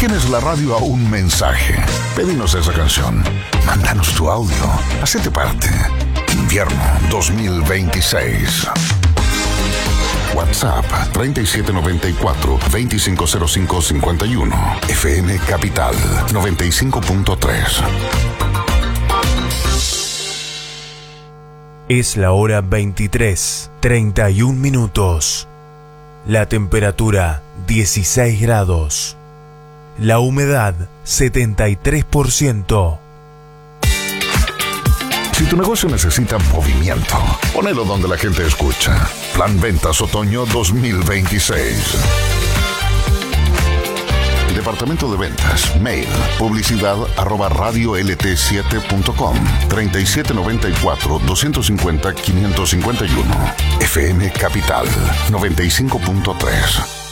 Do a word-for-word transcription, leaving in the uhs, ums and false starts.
tienes la radio a un mensaje. Pedinos esa canción. Mándanos tu audio. Hacete parte. Invierno dos mil veintiséis. WhatsApp treinta y siete noventa y cuatro, veinticinco cero cinco cincuenta y uno. F M Capital noventa y cinco punto tres. Es la hora veintitrés, treinta y un minutos. La temperatura dieciséis grados. La humedad setenta y tres por ciento. Si tu negocio necesita movimiento, ponelo donde la gente escucha. Plan Ventas Otoño dos mil veintiséis. Departamento de Ventas. Mail. Publicidad arroba radio l t siete punto com. treinta y siete noventa y cuatro, doscientos cincuenta, quinientos cincuenta y uno. F M Capital noventa y cinco punto tres.